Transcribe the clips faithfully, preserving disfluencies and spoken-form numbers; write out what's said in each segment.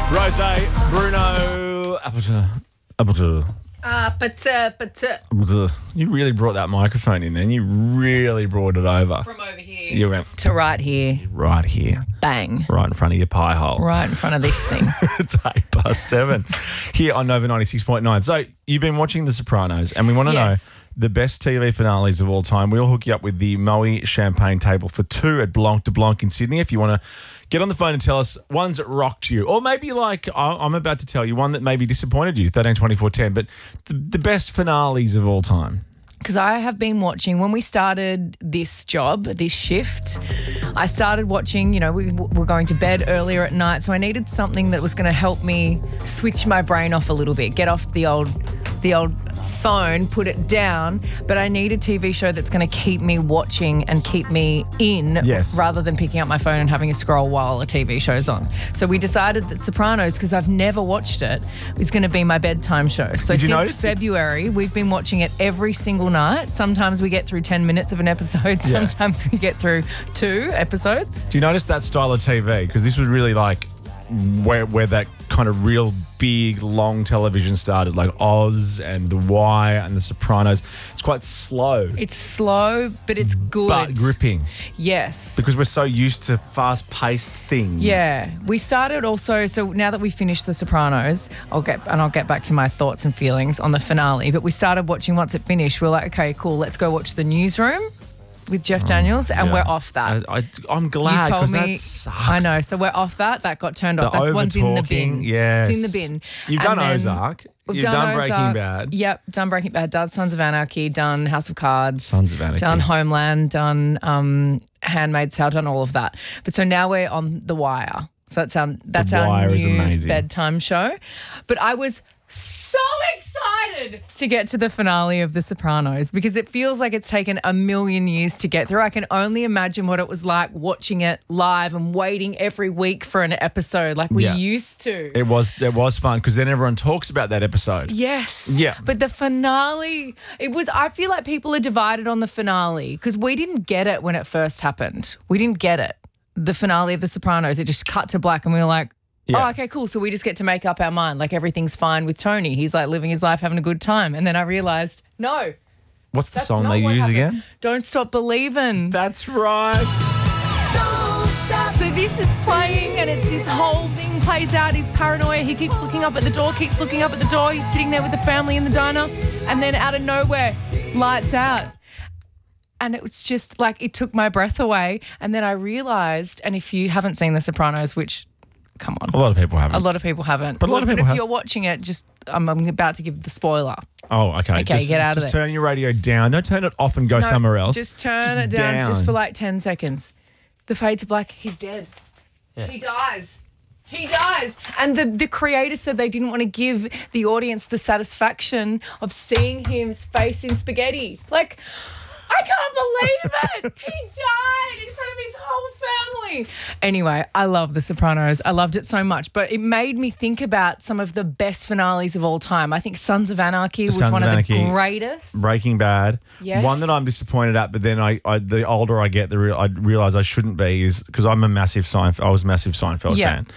Rosé, Bruno, Appleton, Appleton. Uh, but, uh, but, uh, You really brought that microphone in then. You really brought it over. from over here You went to right here, right here, bang, right in front of your pie hole. right in front of this thing. It's eight past seven here on Nova ninety-six point nine. So you've been watching The Sopranos and we want to Yes. know the best T V finales of all time. We'll hook you up with the Moe Champagne Table for two at Blanc de Blanc in Sydney if you want to get on the phone and tell us ones that rocked you, or maybe like I- I'm about to tell you one that maybe disappointed you, thirteen twenty-four ten, but the, the best finales of all time. Because I have been watching, when we started this job, this shift, I started watching, you know, we were going to bed earlier at night, so I needed something that was going to help me switch my brain off a little bit, get off the old, the old phone, put it down, but I need a T V show that's going to keep me watching and keep me in Yes. rather than picking up my phone and having a scroll while a T V show's on. So we decided that Sopranos, because I've never watched it, is going to be my bedtime show. So Did you since notice- February, we've been watching it every single night. Sometimes we get through ten minutes of an episode. Yeah. Sometimes we get through two episodes. Do you notice that style of T V? Because this was really like where where that kind of real big, long television started, like Oz and The Wire and The Sopranos. It's quite slow, It's slow, but it's good. but gripping Yes. because we're so used to fast-paced things. Yeah, we started also. So now that we finished The Sopranos, I'll get and I'll get back to my thoughts and feelings on the finale. But we started watching once it finished. We we're like, okay, cool, let's go watch The Newsroom with Jeff Daniels, and Yeah. we're off that. I, I, I'm glad You told because me. that sucks. I know. So we're off that. That got turned off. The That's one's in the over-talking, bin. yes. It's in the bin. You've And done then Ozark. we've You've done, Breaking Ozark. Bad. Yep, done Breaking Bad. Done Sons of Anarchy. Done House of Cards. Sons of Anarchy. Done Homeland. Done um, Handmaid's Tale. Done all of that. But so now we're on The Wire. So that's our that's our Wire new is amazing. bedtime show. But I was so excited to get to the finale of The Sopranos because it feels like it's taken a million years to get through. I can only imagine what it was like watching it live and waiting every week for an episode like we Yeah. used to. It was it was fun because then everyone talks about that episode. Yes. Yeah. But the finale, it was, I feel like people are divided on the finale because we didn't get it when it first happened. We didn't get it. The finale of The Sopranos, it just cut to black and we were like, Yeah. oh, okay, cool. So we just get to make up our mind. Like everything's fine with Tony. He's like living his life, having a good time. And then I realized, no, What's the that's song not they what use happened. again? Don't Stop Believing. That's right. So this is playing and it's this whole thing plays out. He's paranoia. He keeps looking up at the door, keeps looking up at the door. He's sitting there with the family in the diner. And then out of nowhere, lights out. And it was just like, it took my breath away. And then I realized, and if you haven't seen The Sopranos, which, come on. A lot of people haven't. A lot of people haven't. But a lot of But people if have. you're watching it, just I'm, I'm about to give the spoiler. Oh, okay. Okay, just, get out of Just there. turn your radio down. Don't turn it off and go No, somewhere else. Just turn Just it down, down. just for like ten seconds. The fade to black, he's dead. He dies. He dies. And the, the creator said they didn't want to give the audience the satisfaction of seeing his face in spaghetti. Like, I can't believe it. He died in front of his whole family. Anyway, I love The Sopranos. I loved it so much, but it made me think about some of the best finales of all time. I think Sons of Anarchy was Sons one of of, Anarchy. the greatest. Breaking Bad. Yes. One that I'm disappointed at, but then I, I the older I get, the real, I realize I shouldn't be is because I'm a massive Seinfeld. I was a massive Seinfeld Yeah. fan,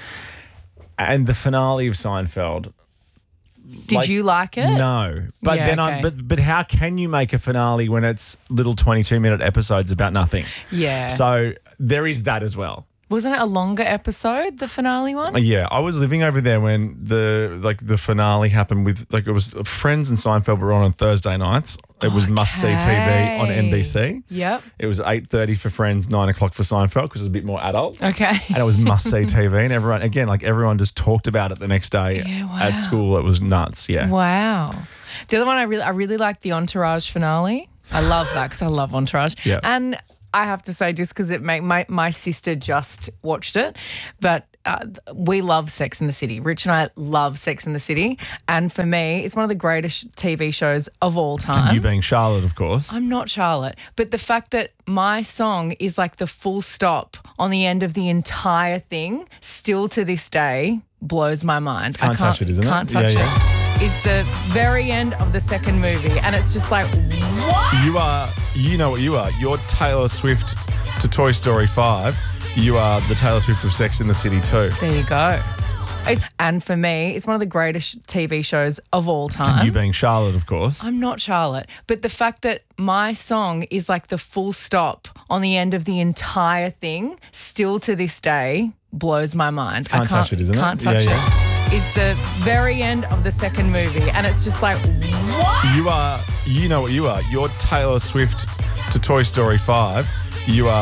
and the finale of Seinfeld. Did like, you like it? No, but Yeah, then I okay. but but how can you make a finale when it's little twenty-two minute episodes about nothing? Yeah. So there is that as well. Wasn't it a longer episode, the finale one? Uh, Yeah, I was living over there when the like the finale happened with like it was Friends and Seinfeld were on on Thursday nights. It was must see T V on N B C. Yep. It was eight thirty for Friends, nine o'clock for Seinfeld because it was a bit more adult. Okay. And it was must see T V, and everyone again like everyone just talked about it the next day Yeah, wow. at school. It was nuts. Yeah. Wow. The other one I really, I really like the Entourage finale. I love that because I love Entourage. Yeah. And I have to say, just because it make my my sister just watched it, but uh, we love Sex and the City. Rich and I love Sex and the City, and for me, it's one of the greatest T V shows of all time. And you being Charlotte, of course. I'm not Charlotte, but the fact that my song is like the full stop on the end of the entire thing, still to this day, blows my mind. Can't Touch It, isn't it? Can't touch Yeah, yeah. it. Is the very end of the second movie, and it's just like, what? You are, you know what you are. You're Taylor Swift to Toy Story five. You are the Taylor Swift of Sex in the City too. There you go. It's and for me, it's one of the greatest T V shows of all time. And you being Charlotte, of course. I'm not Charlotte, but the fact that my song is like the full stop on the end of the entire thing, still to this day, blows my mind. Can't, I touch it, isn't can't it? Can't touch yeah, yeah. it. Is the very end of the second movie, and it's just like, what? You are, you know what you are. You're Taylor Swift to Toy Story five. You are